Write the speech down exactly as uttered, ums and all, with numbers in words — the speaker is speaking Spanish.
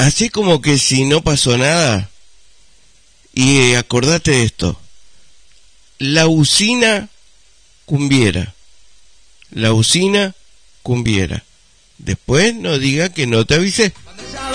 así como que si no pasó nada. Y eh, acordate de esto. La usina cumbiera. La usina cumbiera. Después no diga que no te avisé.